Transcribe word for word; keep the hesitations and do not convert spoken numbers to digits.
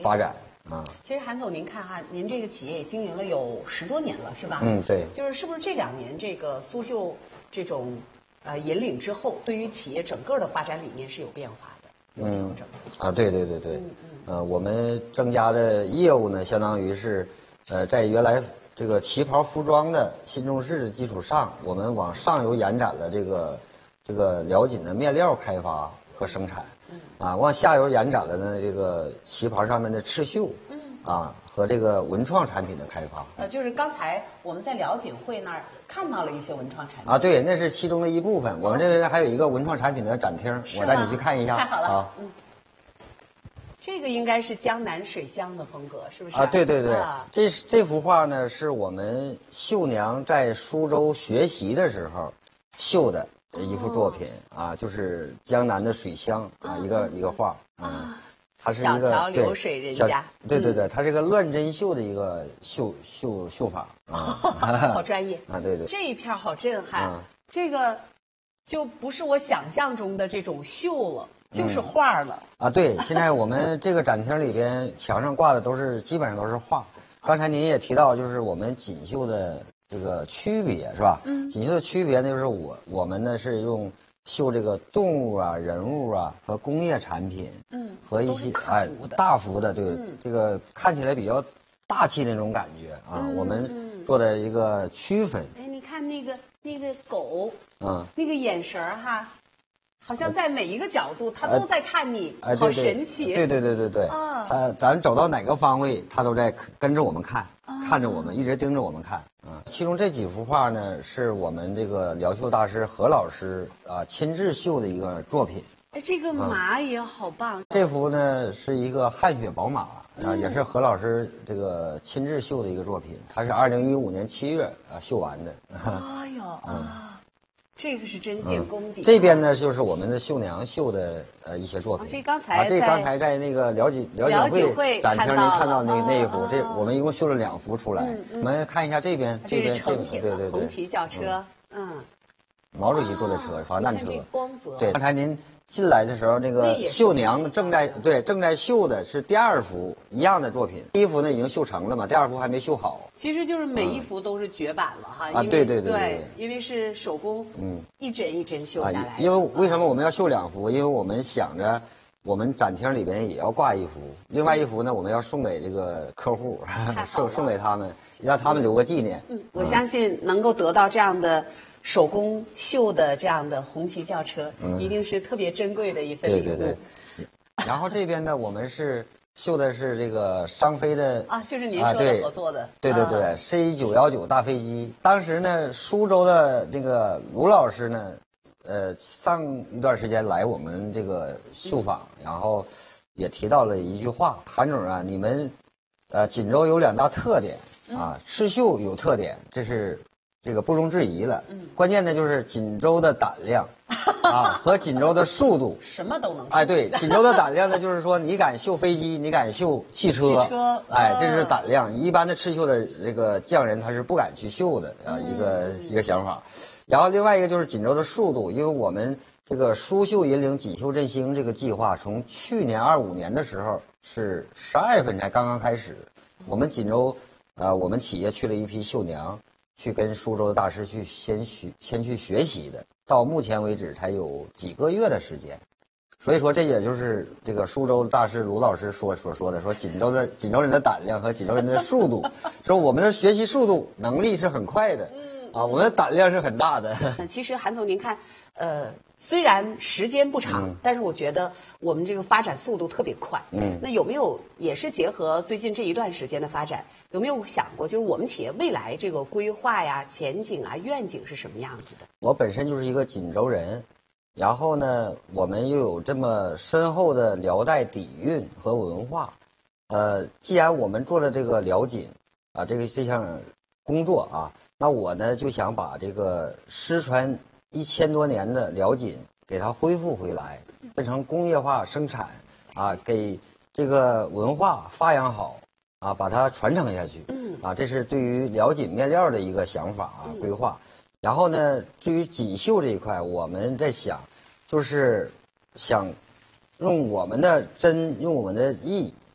发展啊。 其实韩总，您看哈，您这个企业也经营了有十多年了，是吧？ 嗯，对。 就是是不是这两年这个苏绣这种呃引领之后，对于企业整个的发展理念是有变化的，有调整嗯啊，对对对对， 嗯嗯呃，我们增加的业务呢，相当于是，呃，在原来这个旗袍服装的新中式的基础上，我们往上游延展了这个这个辽锦的面料开发和生产，啊，往下游延展了呢这个旗袍上面的刺绣，啊和这个文创产品的开发。 呃，就是刚才我们在辽锦会那儿看到了一些文创产品啊，对，那是其中的一部分。我们这边还有一个文创产品的展厅，我带你去看一下。 太好了， 啊， 嗯。这个应该是江南水乡的风格，是不是？ 啊，对对对， 啊、 这这幅画呢，是我们绣娘在苏州学习的时候绣的一幅作品、哦、啊，就是江南的水乡啊，一个一个画，嗯，它是一个小桥流水人家， 对对对，它是一个乱针绣的一个绣绣绣法啊， 好专业啊，对对， 这一片好震撼，嗯、这个就不是我想象中的这种绣了。就是画了、 嗯、啊！对，现在我们这个展厅里边墙上挂的都是基本上都是画。刚才您也提到，就是我们锦绣的这个区别是吧？嗯，锦绣的区别呢，就是我我们呢是用绣这个动物啊、人物啊和工业产品，嗯，和一些哎大幅的，对、嗯、这个看起来比较大气那种感觉啊，嗯、我们做的一个区分。 哎，你看那个那个狗， 嗯， 那个眼神儿哈。好像在每一个角度，他都在看你， 哎、 好神奇。 对对对对对，啊，他咱走到哪个方位，他都在跟着我们看，啊、看着我们，一直盯着我们看。啊，其中这几幅画呢，是我们这个辽绣大师何老师啊亲自绣的一个作品。 哎，这个马也好棒。 嗯、这幅呢是一个汗血宝马啊，嗯、也是何老师这个亲自绣的一个作品，他是二零一五年七月啊绣完的。 哎呦啊。嗯这个是真见功底、 嗯。这边呢，就是我们的绣娘绣的呃一些作品。 哦、这刚才、 啊，这刚才在那个辽锦辽锦会展厅您看到那、哦、那一幅，这我们一共绣了两幅出来。嗯嗯、我们看一下这边，这边这边，对对对， 红旗轿车，嗯，嗯毛主席坐的车，防弹车。 光泽。 对，刚才您进来的时候，那个绣娘正在对正在绣的是第二幅一样的作品，第一幅呢已经绣成了嘛，第二幅还没绣好。 其实就是每一幅都是绝版了哈。 啊，对对对对，因为是手工，嗯，一针一针绣下来。 因为为什么我们要绣两幅？因为我们想着我们展厅里边也要挂一幅，另外一幅呢我们要送给这个客户，送送给他们，让他们留个纪念。 嗯，我相信能够得到这样的。手工绣的这样的红旗轿车，嗯、一定是特别珍贵的一份礼物。 对对对。然后这边呢，我们是绣的是这个商飞的啊，就是您说的合作的。 啊、对对对对 ，C 九幺九大飞机。当时呢，苏州的那个卢老师呢，呃，上一段时间来我们这个绣坊，嗯、然后也提到了一句话：韩总啊，你们呃锦州有两大特点啊，刺绣有特点，这是。这个不容置疑了，嗯，关键的就是锦州的胆量，啊，和锦州的速度， 什么都能。 哎，对，锦州的胆量呢，就是说你敢绣飞机，你敢绣汽车， 汽车， 哎，这是胆量。一般的刺绣的这个匠人他是不敢去绣的啊，一个一个想法。然后另外一个就是锦州的速度，因为我们这个苏绣引领锦绣振兴这个计划，从去年二五年的时候是十二月份才刚刚开始，我们锦州，呃，我们企业去了一批绣娘。去跟苏州的大师去先学先去学习的，到目前为止才有几个月的时间，所以说这也就是这个苏州大师卢老师说所说的，说锦州的锦州人的胆量和锦州人的速度，说我们的学习速度能力是很快的，啊，我们的胆量是很大的。 其实韩总您看，呃。虽然时间不长，嗯、但是我觉得我们这个发展速度特别快。嗯，那有没有也是结合最近这一段时间的发展，有没有想过，就是我们企业未来这个规划呀、前景啊、愿景是什么样子的？ 我本身就是一个锦州人，然后呢，我们又有这么深厚的辽代底蕴和文化，呃，既然我们做了这个辽锦啊，这个这项工作啊，那我呢就想把这个失传一千多年的辽锦给它恢复回来，变成工业化生产啊，给这个文化发扬好啊，把它传承下去。嗯啊，这是对于辽锦面料的一个想法啊规划。然后呢，至于锦绣这一块，我们在想，就是想用我们的针，用我们的意